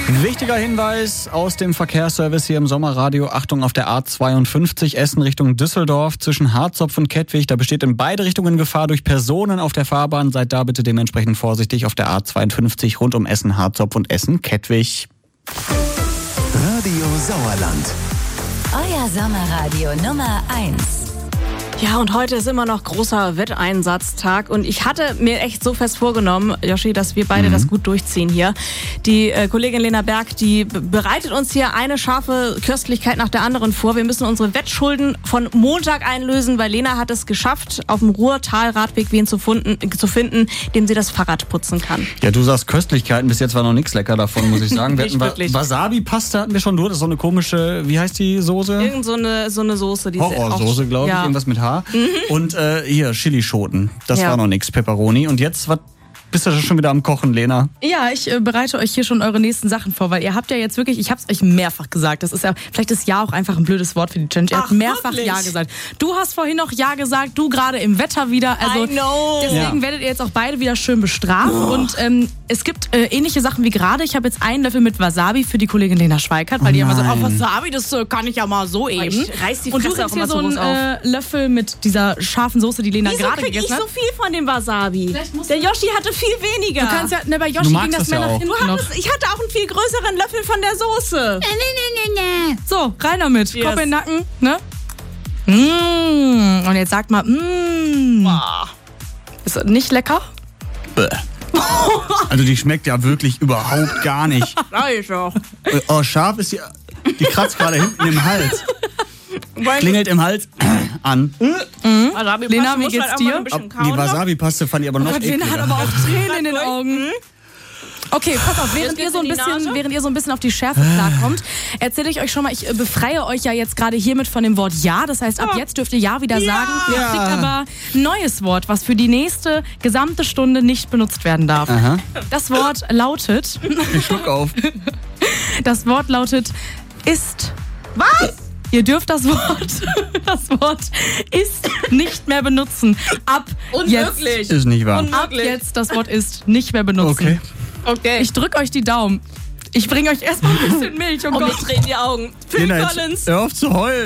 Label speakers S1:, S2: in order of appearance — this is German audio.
S1: Wichtiger Hinweis aus dem Verkehrsservice hier im Sommerradio. Achtung auf der A52 Essen Richtung Düsseldorf zwischen Harzopf und Kettwig. Da besteht in beide Richtungen Gefahr durch Personen auf der Fahrbahn. Seid da bitte dementsprechend vorsichtig auf der A52 rund um Essen, Harzopf und Essen, Kettwig.
S2: Radio Sauerland.
S3: Euer Sommerradio Nummer 1.
S4: Ja, und heute ist immer noch großer Wetteinsatztag und ich hatte mir echt so fest vorgenommen, Joshi, dass wir beide das gut durchziehen hier. Die Kollegin Lena Berg, die bereitet uns hier eine scharfe Köstlichkeit nach der anderen vor. Wir müssen unsere Wettschulden von Montag einlösen, weil Lena hat es geschafft, auf dem Ruhrtal-Radweg wen zu finden, dem sie das Fahrrad putzen kann.
S1: Ja, du sagst Köstlichkeiten, bis jetzt war noch nichts lecker davon, muss ich sagen. Wir
S4: Nicht wirklich.
S1: Wasabi-Pasta hatten wir schon, das ist so eine komische, wie heißt die Soße?
S4: Irgend so eine Soße. Die
S1: Horrorsoße, glaube ich,
S4: ja.
S1: irgendwas mit Haar. Und hier, Chilischoten. Das
S4: Ja.
S1: war noch nix. Pepperoni. Und jetzt, was bist du schon wieder am Kochen, Lena?
S5: Ja, ich bereite euch hier schon eure nächsten Sachen vor, weil ihr habt ja jetzt wirklich, ich hab's euch mehrfach gesagt, das ist ja, vielleicht ist Ja auch einfach ein blödes Wort für die Challenge. Ihr habt mehrfach
S4: wirklich?
S5: Ja gesagt. Du hast vorhin noch Ja gesagt, du gerade im Wetter wieder. Also
S4: I know.
S5: deswegen werdet ihr jetzt auch beide wieder schön bestraft. Und es gibt ähnliche Sachen wie gerade. Ich habe jetzt einen Löffel mit Wasabi für die Kollegin Lena Schweikart, weil die immer sagt, oh, Wasabi, das kann ich ja mal so eben.
S4: Ich reiß die
S5: Und du
S4: Fresse auch
S5: kriegst hier
S4: immer
S5: so
S4: so groß
S5: einen Löffel mit dieser scharfen Soße, die Lena
S4: Wieso
S5: gerade
S4: krieg ich
S5: gegessen hat.
S4: so viel von dem Wasabi?
S5: Vielleicht musst
S4: Der Yoshi hatte viel weniger.
S5: Du kannst ja, ne, bei
S1: Du
S5: Yoshi
S1: magst
S5: ging das
S1: das
S5: mehr
S1: ja
S5: nach
S1: auch.
S5: hinten noch.
S4: Ich hatte auch einen viel größeren Löffel von der Soße.
S5: So, rein damit.
S4: Yes.
S5: Kopf in den Nacken, ne? Und jetzt sagt mal, Ist das nicht lecker?
S1: Bäh. Also die schmeckt ja wirklich überhaupt gar nicht. Oh, scharf ist die kratzt gerade hinten im Hals. Klingelt im Hals an.
S5: Lena, wie geht's dir?
S1: Die Wasabi-Paste fand ich aber noch
S5: Lena hat
S1: ekliger.
S5: aber auch Tränen in den Augen. Okay, pass auf, während ihr so ein bisschen auf die Schärfe klarkommt, erzähle ich euch schon mal, ich befreie euch ja jetzt gerade hiermit von dem Wort Ja. Das heißt, ab jetzt dürft ihr Ja wieder sagen. Ihr kriegt aber ein neues Wort, was für die nächste gesamte Stunde nicht benutzt werden darf.
S1: Aha.
S5: Das Wort lautet...
S1: Ich schluck auf.
S5: Das Wort lautet ist. Was? Ihr dürft das Wort ist nicht mehr benutzen. Ab
S4: Unmöglich.
S1: Ist nicht wahr.
S5: Ab jetzt das Wort ist nicht mehr benutzen.
S4: Okay.
S5: Ich drück euch die Daumen. Ich bringe euch erstmal ein bisschen Milch. Oh
S4: Und mir
S5: Gott.
S4: drehen die Augen. Phil
S1: Lena, jetzt
S4: Collins.
S1: hör auf zu heulen.